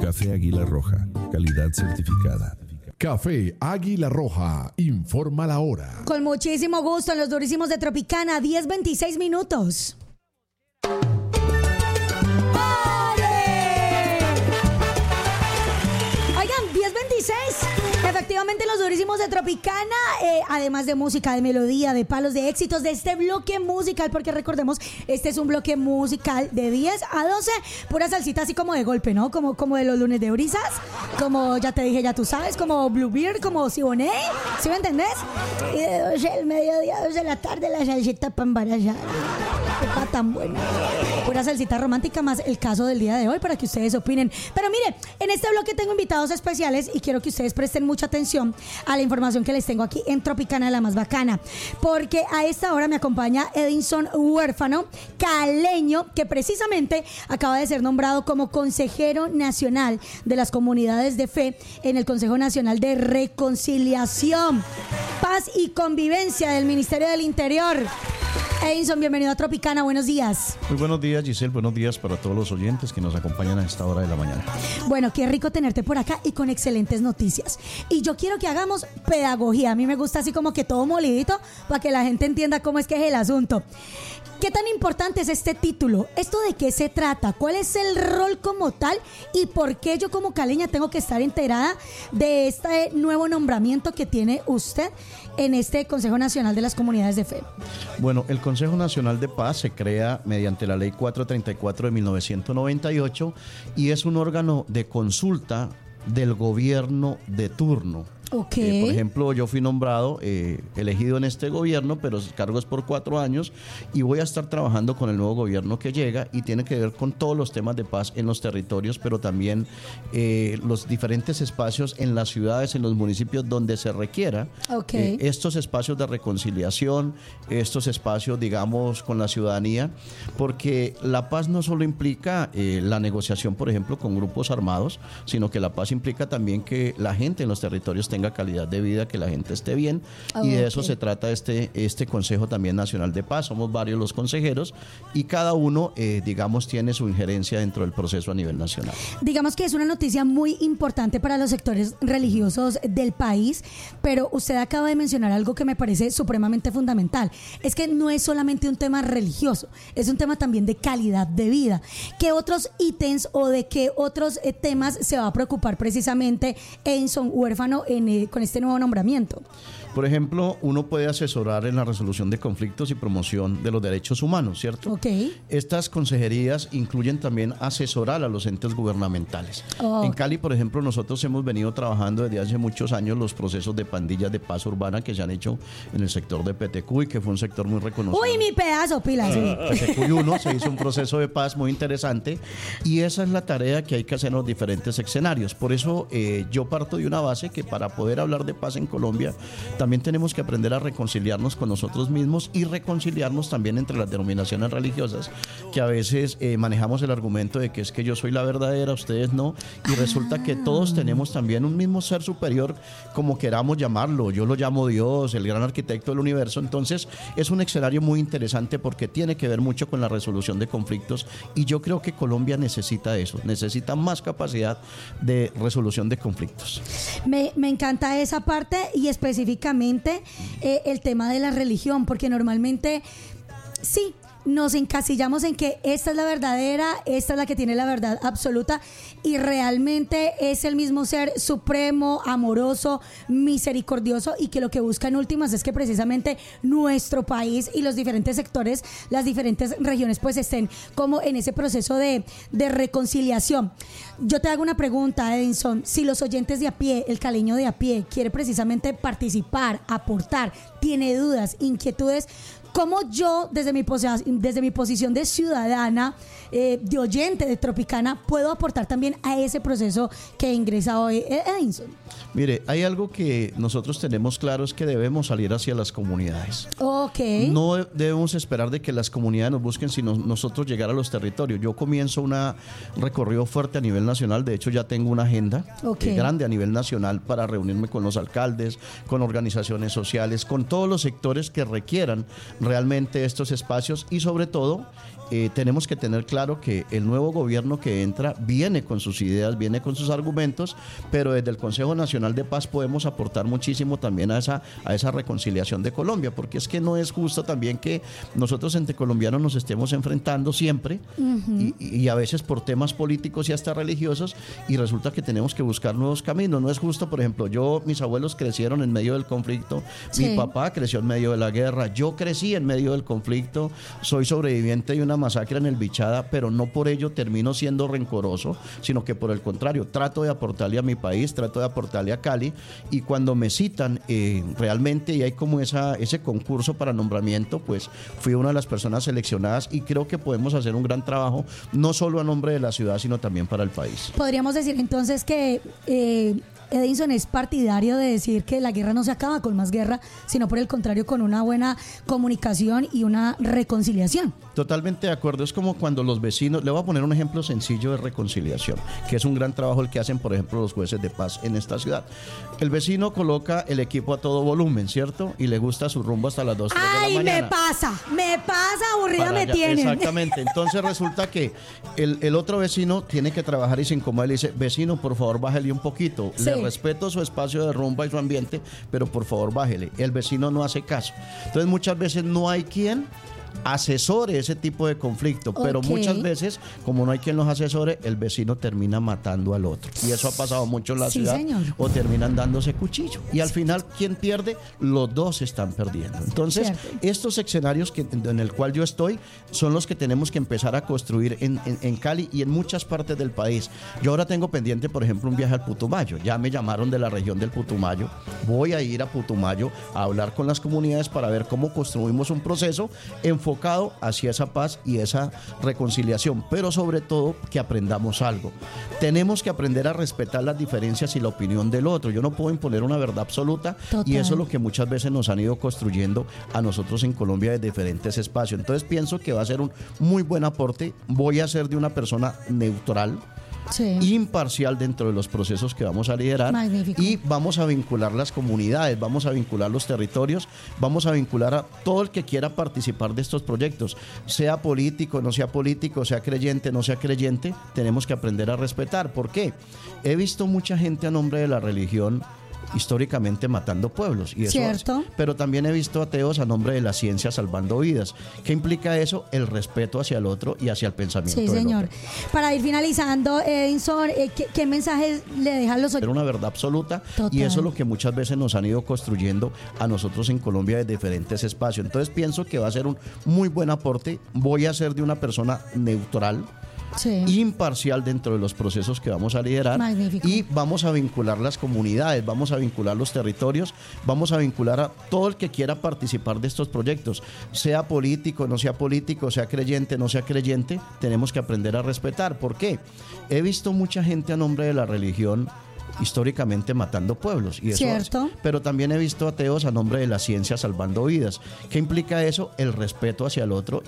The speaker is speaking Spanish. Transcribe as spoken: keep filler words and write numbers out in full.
Café Águila Roja, calidad certificada. Café Águila Roja, informa la hora. Con muchísimo gusto en los durísimos de Tropicana, diez veintiséis minutos. Oigan, diez veintiséis. Efectivamente, los durísimos de Tropicana, eh, además de música, de melodía, de palos, de éxitos, de este bloque musical, porque recordemos, este es un bloque musical de diez a doce, pura salsita así como de golpe, ¿no? Como, como de los lunes de brisas, como ya te dije, ya tú sabes, como Bluebeard, como Siboney, ¿sí me entendés? Y de doce del mediodía, doce de la tarde, la salsita para embarazar. Está tan buena. Pura salsita romántica, más el caso del día de hoy, para que ustedes opinen. Pero mire, en este bloque tengo invitados especiales y quiero que ustedes presten mucha atención a la información que les tengo aquí en Tropicana, la más bacana, porque a esta hora me acompaña Edinson Huérfano, caleño, que precisamente acaba de ser nombrado como consejero nacional de las comunidades de fe en el Consejo Nacional de Reconciliación, Paz y Convivencia del Ministerio del Interior. Edinson, bienvenido a Tropicana, buenos días. Muy buenos días, Giselle, buenos días para todos los oyentes que nos acompañan a esta hora de la mañana. Bueno, qué rico tenerte por acá y con excelentes noticias. Y yo quiero que hagamos pedagogía, a mí me gusta así como que todo molidito para que la gente entienda cómo es que es el asunto. ¿Qué tan importante es este título? ¿Esto de qué se trata? ¿Cuál es el rol como tal? ¿Y por qué yo como caleña tengo que estar enterada de este nuevo nombramiento que tiene usted en este Consejo Nacional de las Comunidades de Fe? Bueno, el Consejo Nacional de Paz se crea mediante la Ley cuatrocientos treinta y cuatro de mil novecientos noventa y ocho y es un órgano de consulta del gobierno de turno. Okay. Eh, por ejemplo, yo fui nombrado, eh, elegido en este gobierno, pero el cargo es por cuatro años y voy a estar trabajando con el nuevo gobierno que llega y tiene que ver con todos los temas de paz en los territorios, pero también eh, los diferentes espacios en las ciudades, en los municipios donde se requiera. Okay. Eh, estos espacios de reconciliación, estos espacios, digamos, con la ciudadanía, porque la paz no solo implica eh, la negociación, por ejemplo, con grupos armados, sino que la paz implica también que la gente en los territorios tenga calidad de vida, que la gente esté bien, oh, y de okay. eso se trata este, este Consejo también Nacional de Paz. Somos varios los consejeros y cada uno, eh, digamos, tiene su injerencia dentro del proceso a nivel nacional. Digamos que es una noticia muy importante para los sectores religiosos del país, pero usted acaba de mencionar algo que me parece supremamente fundamental. Es que no es solamente un tema religioso, es un tema también de calidad de vida. ¿Qué otros ítems o de qué otros eh, temas se va a preocupar precisamente Edinson Huérfano en con este nuevo nombramiento? Por ejemplo, uno puede asesorar en la resolución de conflictos y promoción de los derechos humanos, ¿cierto? Okay. Estas consejerías incluyen también asesorar a los entes gubernamentales. Oh. En Cali, por ejemplo, nosotros hemos venido trabajando desde hace muchos años los procesos de pandillas de paz urbana que se han hecho en el sector de Petecuy, que fue un sector muy reconocido. Uy, mi pedazo, pila. Eh, Petecuy uno se hizo un proceso de paz muy interesante y esa es la tarea que hay que hacer en los diferentes escenarios. Por eso eh, yo parto de una base que para poder hablar de paz en Colombia también tenemos que aprender a reconciliarnos con nosotros mismos y reconciliarnos también entre las denominaciones religiosas, que a veces eh, manejamos el argumento de que es que yo soy la verdadera, ustedes no, y resulta que todos tenemos también un mismo ser superior, como queramos llamarlo. Yo lo llamo Dios, el gran arquitecto del universo. Entonces es un escenario muy interesante porque tiene que ver mucho con la resolución de conflictos y yo creo que Colombia necesita eso, necesita más capacidad de resolución de conflictos. Me, me encanta esa parte y específicamente eh, el tema de la religión, porque normalmente sí, nos encasillamos en que esta es la verdadera, esta es la que tiene la verdad absoluta y realmente es el mismo ser supremo, amoroso, misericordioso y que lo que busca en últimas es que precisamente nuestro país y los diferentes sectores, las diferentes regiones pues estén como en ese proceso de, de reconciliación. Yo te hago una pregunta, Edinson, si los oyentes de a pie, el caleño de a pie quiere precisamente participar, aportar, tiene dudas, inquietudes, ¿cómo yo, desde mi, posi- desde mi posición de ciudadana, eh, de oyente de Tropicana, puedo aportar también a ese proceso que ingresa hoy Edinson? Mire, hay algo que nosotros tenemos claro, es que debemos salir hacia las comunidades. Ok. No debemos esperar de que las comunidades nos busquen, sino nosotros llegar a los territorios. Yo comienzo un recorrido fuerte a nivel nacional, de hecho ya tengo una agenda okay. eh, grande a nivel nacional para reunirme con los alcaldes, con organizaciones sociales, con todos los sectores que requieran realmente estos espacios y sobre todo eh, tenemos que tener claro que el nuevo gobierno que entra viene con sus ideas, viene con sus argumentos, pero desde el Consejo Nacional de Paz podemos aportar muchísimo también a esa, a esa reconciliación de Colombia, porque es que no es justo también que nosotros entre colombianos nos estemos enfrentando siempre uh-huh. y, y a veces por temas políticos y hasta religiosos, y resulta que tenemos que buscar nuevos caminos. No es justo, por ejemplo, yo, mis abuelos crecieron en medio del conflicto, sí. mi papá creció en medio de la guerra, yo crecí en medio del conflicto, soy sobreviviente de una masacre en el Bichada, pero no por ello termino siendo rencoroso, sino que por el contrario, trato de aportarle a mi país, trato de aportarle a Cali, y cuando me citan eh, realmente y hay como esa, ese concurso para nombramiento, pues fui una de las personas seleccionadas y creo que podemos hacer un gran trabajo, no solo a nombre de la ciudad, sino también para el país. Podríamos decir entonces que eh, Edinson es partidario de decir que la guerra no se acaba con más guerra, sino por el contrario con una buena comunicación y una reconciliación. Totalmente de acuerdo, es como cuando los vecinos, le voy a poner un ejemplo sencillo de reconciliación, que es un gran trabajo el que hacen, por ejemplo, los jueces de paz en esta ciudad. El vecino coloca el equipo a todo volumen, ¿cierto? Y le gusta su rumbo hasta las dos, tres de la mañana. ¡Ay, me pasa! ¡Me pasa! Aburrida me tienen. Exactamente, entonces resulta que el, el otro vecino tiene que trabajar y se incomoda y le dice, vecino, por favor, bájele un poquito. Sí. Le respeto su espacio de rumba y su ambiente, pero por favor, bájele. El vecino no hace caso. Entonces muchas veces no hay quien asesore ese tipo de conflicto, okay. pero muchas veces, como no hay quien los asesore, el vecino termina matando al otro. Y eso ha pasado mucho en la sí, ciudad. Señor. O terminan dándose cuchillo. Y al final, ¿quién pierde? Los dos están perdiendo. Entonces, cierto. Estos escenarios que, en el cual yo estoy son los que tenemos que empezar a construir en, en, en Cali y en muchas partes del país. Yo ahora tengo pendiente, por ejemplo, un viaje al Putumayo. Ya me llamaron de la región del Putumayo. Voy a ir a Putumayo a hablar con las comunidades para ver cómo construimos un proceso enfocado hacia esa paz y esa reconciliación, pero sobre todo que aprendamos algo. Tenemos que aprender a respetar las diferencias y la opinión del otro. Yo no puedo imponer una verdad absoluta. Total. Y eso es lo que muchas veces nos han ido construyendo a nosotros en Colombia de diferentes espacios. Entonces pienso que va a ser un muy buen aporte. Voy a ser de una persona neutral, sí. imparcial dentro de los procesos que vamos a liderar. Magnífico. Y vamos a vincular las comunidades, vamos a vincular los territorios, vamos a vincular a todo el que quiera participar de estos proyectos, sea político, no sea político, sea creyente, no sea creyente, tenemos que aprender a respetar. ¿Por qué? He visto mucha gente a nombre de la religión históricamente matando pueblos, y eso ¿cierto? Hace. Pero también he visto ateos a nombre de la ciencia salvando vidas. ¿Qué implica eso? El respeto hacia el otro y hacia el pensamiento sí, del señor. otro. Para ir finalizando, Edinson, eh, ¿qué, ¿qué mensajes le dejan los oyentes? Era una verdad absoluta. Total. Y eso es lo que muchas veces nos han ido construyendo a nosotros en Colombia de diferentes espacios. Entonces pienso que va a ser un muy buen aporte. Voy a ser de una persona neutral, sí. imparcial dentro de los procesos que vamos a liderar. Magnífico. Y vamos a vincular las comunidades, vamos a vincular los territorios, vamos a vincular a todo el que quiera participar de estos proyectos, sea político, no sea político, sea creyente, no sea creyente, tenemos que aprender a respetar. ¿Por qué? He visto mucha gente a nombre de la religión históricamente matando pueblos, y eso ¿cierto? Hace. Pero también he visto ateos a nombre de la ciencia salvando vidas. ¿Qué implica eso? El respeto hacia el otro